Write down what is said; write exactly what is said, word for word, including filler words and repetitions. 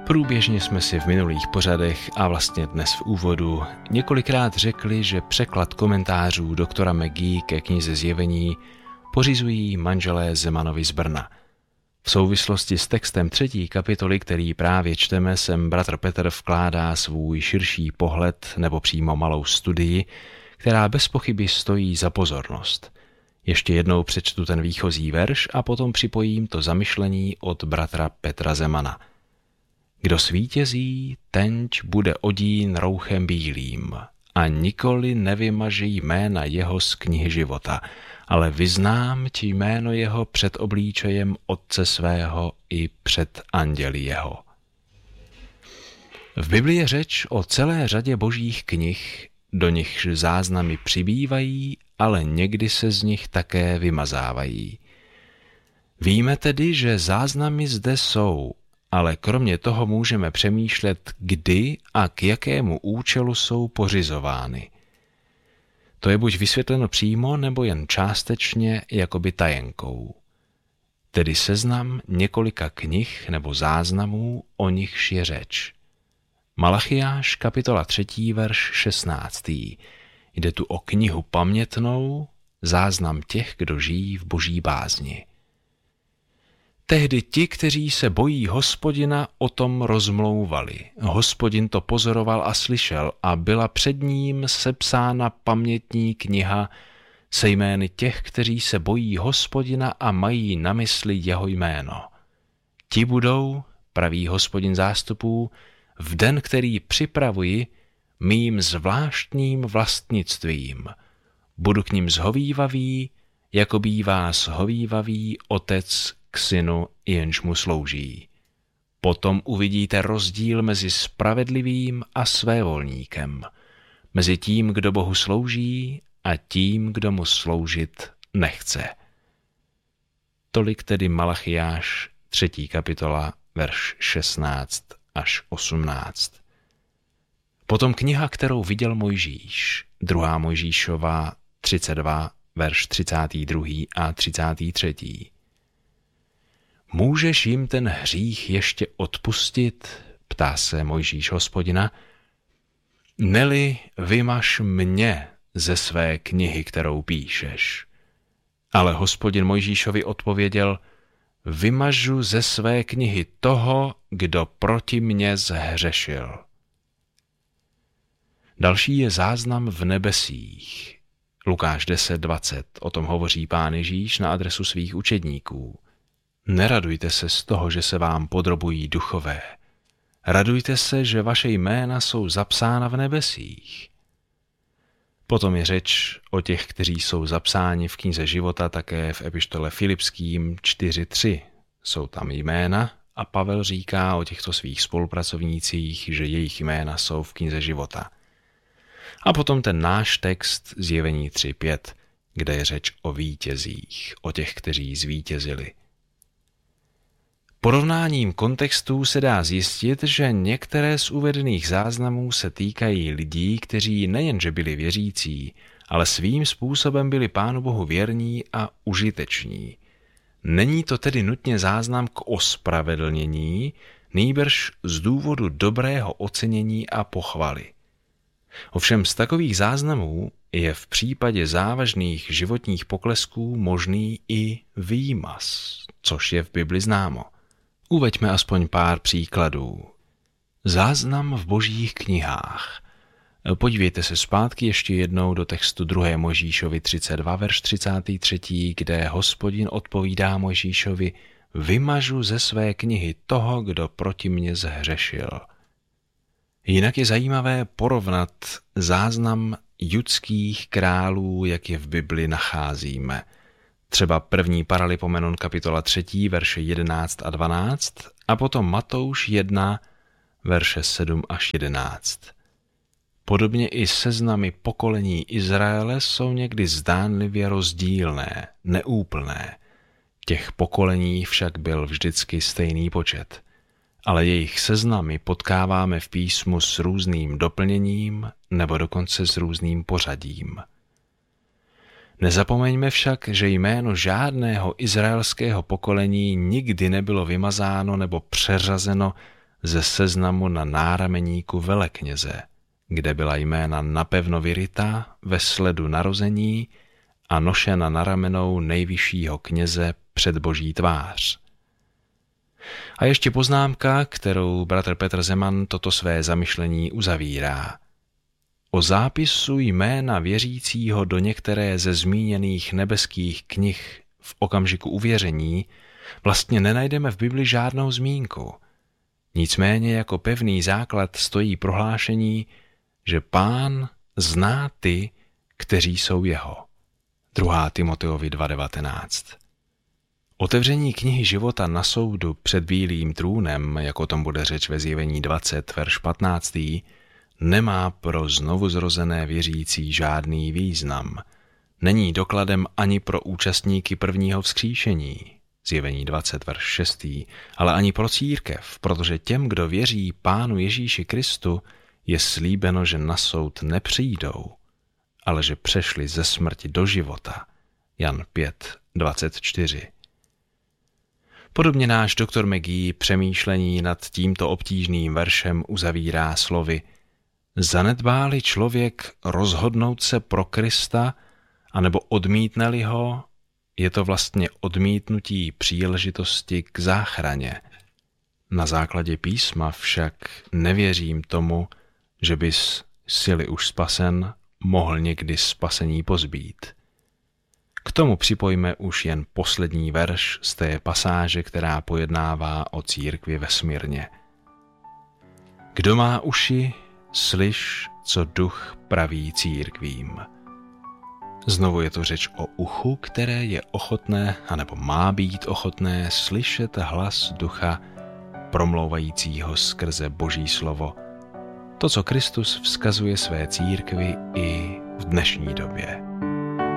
Průběžně jsme si v minulých pořadech a vlastně dnes v úvodu několikrát řekli, že překlad komentářů doktora McGee ke knize Zjevení pořizují manželé Zemanovi z Brna. V souvislosti s textem třetí kapitoly, který právě čteme, sem bratr Petr vkládá svůj širší pohled nebo přímo malou studii, která bez pochyby stojí za pozornost. Ještě jednou přečtu ten výchozí verš a potom připojím to zamyšlení od bratra Petra Zemana. Kdo svítězí, tenč bude odín rouchem bílým a nikoli nevymaže jména jeho z knihy života, ale vyznám ti jméno jeho před oblíčejem Otce svého i před anděli jeho. V Biblii je řeč o celé řadě božích knih, do nichž záznamy přibývají, ale někdy se z nich také vymazávají. Víme tedy, že záznamy zde jsou, ale kromě toho můžeme přemýšlet, kdy a k jakému účelu jsou pořizovány. To je buď vysvětleno přímo, nebo jen částečně jakoby tajenkou. Tedy seznam několika knih nebo záznamů, o nichž je řeč. Malachiáš, kapitola třetí, verš šestnáctý. Jde tu o knihu pamětnou, záznam těch, kdo žijí v boží bázni. Tehdy ti, kteří se bojí Hospodina, o tom rozmlouvali. Hospodin to pozoroval a slyšel a byla před ním sepsána pamětní kniha se jmény těch, kteří se bojí Hospodina a mají na mysli jeho jméno. Ti budou, praví Hospodin zástupů, v den, který připravuji, mým zvláštním vlastnictvím. Budu k ním zhovívavý, jako bývá zhovívavý otec k synu, jenž mu slouží. Potom uvidíte rozdíl mezi spravedlivým a svévolníkem, mezi tím, kdo Bohu slouží, a tím, kdo mu sloužit nechce. Tolik tedy Malachiáš, třetí kapitola, verš šestnáct až osmnáct. Potom kniha, kterou viděl Mojžíš, druhá Mojžíšova, třicet dva, verš třicátý druhý a třicátý třetí. Můžeš jim ten hřích ještě odpustit? Ptá se Mojžíš Hospodina. Neli vymaž mě ze své knihy, kterou píšeš. Ale Hospodin Mojžíšovi odpověděl, vymažu ze své knihy toho, kdo proti mně zhřešil. Další je záznam v nebesích. Lukáš deset dvacet, o tom hovoří Pán Ježíš na adresu svých učedníků. Neradujte se z toho, že se vám podrobují duchové. Radujte se, že vaše jména jsou zapsána v nebesích. Potom je řeč o těch, kteří jsou zapsáni v knize života také v epištole Filipským čtyři tři. Jsou tam jména a Pavel říká o těchto svých spolupracovnících, že jejich jména jsou v knize života. A potom ten náš text Zjevení tři pět, kde je řeč o vítězích, o těch, kteří zvítězili. Porovnáním kontextů se dá zjistit, že některé z uvedených záznamů se týkají lidí, kteří nejenže byli věřící, ale svým způsobem byli Pánu Bohu věrní a užiteční. Není to tedy nutně záznam k ospravedlnění, nýbrž z důvodu dobrého ocenění a pochvaly. Ovšem z takových záznamů je v případě závažných životních poklesků možný i výmaz, což je v Bibli známo. Uveďme aspoň pár příkladů. Záznam v božích knihách. Podívejte se zpátky ještě jednou do textu druhé Mojžíšovi třicet dva, verš třicátý třetí, kde Hospodin odpovídá Mojžíšovi, vymažu ze své knihy toho, kdo proti mně zhřešil. Jinak je zajímavé porovnat záznam judských králů, jak je v Bibli nacházíme. Třeba první Paralipomenon kapitola třetí, verše jedenáct a dvanáct a potom Matouš jedna, verše sedm až jedenáct. Podobně i seznamy pokolení Izraele jsou někdy zdánlivě rozdílné, neúplné. Těch pokolení však byl vždycky stejný počet. Ale jejich seznamy potkáváme v písmu s různým doplněním nebo dokonce s různým pořadím. Nezapomeňme však, že jméno žádného izraelského pokolení nikdy nebylo vymazáno nebo přeřazeno ze seznamu na nárameníku velekněze, kde byla jména napevno vyrytá ve sledu narození a nošena na ramenou nejvyššího kněze před Boží tvář. A ještě poznámka, kterou bratr Petr Zeman toto své zamyšlení uzavírá. O zápisu jména věřícího do některé ze zmíněných nebeských knih v okamžiku uvěření vlastně nenajdeme v Bibli žádnou zmínku. Nicméně jako pevný základ stojí prohlášení, že Pán zná ty, kteří jsou jeho. druhá Timoteovi dva devatenáct. Otevření knihy života na soudu před bílým trůnem, jako o tom bude řeč ve Zjevení dvacet, verš patnáctý, nemá pro znovuzrozené věřící žádný význam. Není dokladem ani pro účastníky prvního vzkříšení, Zjevení dvacet, verš šestý, ale ani pro církev, protože těm, kdo věří Pánu Ježíši Kristu, je slíbeno, že na soud nepřijdou, ale že přešli ze smrti do života. Jan pět, dvacet čtyři. Podobně náš doktor McGee přemýšlení nad tímto obtížným veršem uzavírá slovy: zanedbá-li člověk rozhodnout se pro Krista, anebo odmítne-li ho, je to vlastně odmítnutí příležitosti k záchraně. Na základě písma však nevěřím tomu, že bys, jsi-li už spasen, mohl někdy spasení pozbýt. K tomu připojme už jen poslední verš z té pasáže, která pojednává o církvi ve Smyrně. Kdo má uši, slyš, co duch praví církvím. Znovu je to řeč o uchu, které je ochotné, anebo má být ochotné slyšet hlas ducha promlouvajícího skrze Boží slovo. To, co Kristus vzkazuje své církvi i v dnešní době.